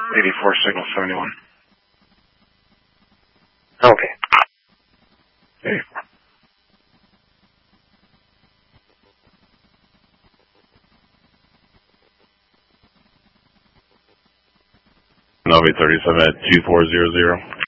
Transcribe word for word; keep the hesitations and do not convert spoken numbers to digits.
eighty-four signal seventy-one. Okay. Hey. Nova thirty-seven at two four zero zero.